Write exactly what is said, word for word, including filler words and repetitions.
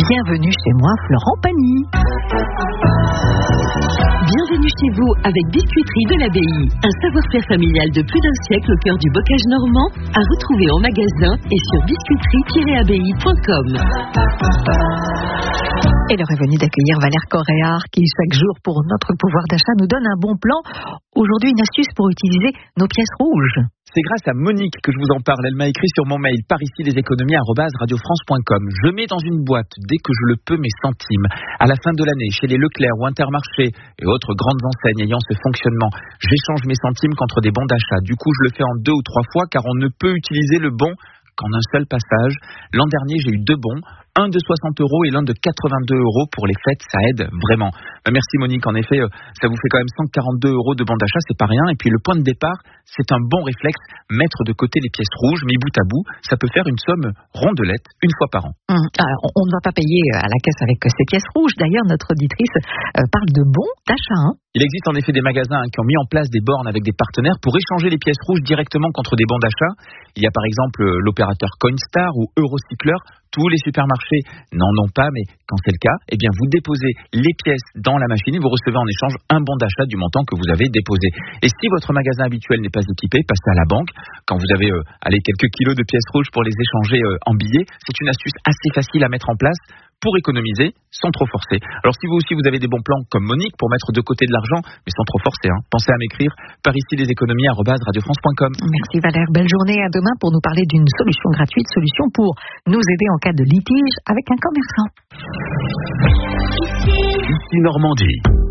Bienvenue chez moi, Florent Pagny. Bienvenue chez vous avec Biscuiterie de l'Abbaye. Un savoir-faire familial de plus d'un siècle au cœur du bocage normand, à retrouver en magasin et sur biscuiterie tiret abbaye point com. Et le revenu d'accueillir Valère Coréard qui, chaque jour, pour notre pouvoir d'achat, nous donne un bon plan. Aujourd'hui, une astuce pour utiliser nos pièces rouges. C'est grâce à Monique que je vous en parle. Elle m'a écrit sur mon mail par ici les économies arobase radio france point com. Je mets dans une boîte, dès que je le peux, mes centimes. À la fin de l'année, chez les Leclerc ou Intermarché et autres grandes enseignes ayant ce fonctionnement, j'échange mes centimes contre des bons d'achat. Du coup, je le fais en deux ou trois fois car on ne peut utiliser le bon qu'en un seul passage. L'an dernier, j'ai eu deux bons. Un de soixante euros et l'un de quatre-vingt-deux euros pour les fêtes, ça aide vraiment. Merci Monique, en effet, ça vous fait quand même cent quarante-deux euros de bon d'achat, c'est pas rien. Et puis le point de départ, c'est un bon réflexe, mettre de côté les pièces rouges, mis bout à bout, ça peut faire une somme rondelette une fois par an. Mmh. Alors, on ne va pas payer à la caisse avec ces pièces rouges. D'ailleurs, notre auditrice euh, parle de bons d'achat. Hein. Il existe en effet des magasins qui ont mis en place des bornes avec des partenaires pour échanger les pièces rouges directement contre des bons d'achat. Il y a par exemple l'opérateur Coinstar ou Eurocycler. Tous les supermarchés n'en ont pas, mais quand c'est le cas, eh bien vous déposez les pièces dans la machine et vous recevez en échange un bon d'achat du montant que vous avez déposé. Et si votre magasin habituel n'est pas équipé, passez à la banque. Quand vous avez euh, allez, quelques kilos de pièces rouges pour les échanger euh, en billets, c'est une astuce assez facile à mettre en place pour économiser sans trop forcer. Alors si vous aussi vous avez des bons plans comme Monique pour mettre de côté de l'argent, mais sans trop forcer, hein, pensez à m'écrire par ici les économies arobase radio france point com. Merci Valère, belle journée, à demain pour nous parler d'une solution gratuite, solution pour nous aider en cas de litige avec un commerçant. Ici Normandie.